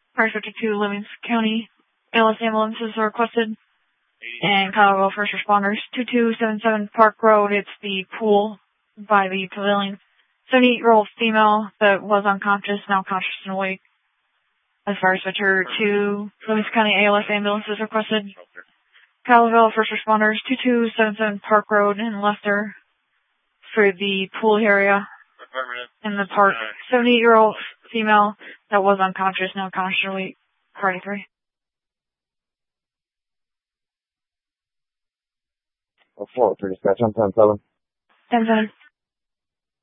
Fire 52, Livingston County. ALS ambulances are requested. And Colorado first responders. 2277 Park Road. It's the pool by the pavilion. 78-year-old female that was unconscious, now conscious and awake. As far as Ventura 2, Livingston County ALS ambulances requested. Colorado first responders. 2277 Park Road in Lester for the pool area in the park. 78-year-old female that was unconscious, now conscious and awake. Party 3. 4 for dispatch on 10-7. 10-7.